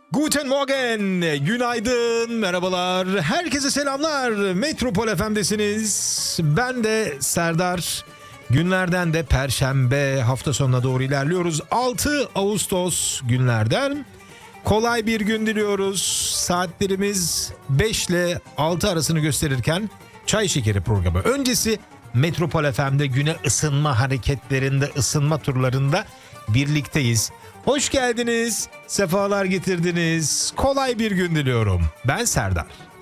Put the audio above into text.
Guten Morgen, günaydın, merhabalar, herkese selamlar. Metropol FM'desiniz. Ben de Serdar. Günlerden de Perşembe, hafta sonuna doğru ilerliyoruz. 6 Ağustos günlerden kolay bir gün diliyoruz. Saatlerimiz 5 ile 6 arasını gösterirken Çay Şekeri programı öncesi Metropol FM'de güne ısınma hareketlerinde, ısınma turlarında birlikteyiz. Hoş geldiniz, sefalar getirdiniz. Kolay bir gün diliyorum. Ben Serdar.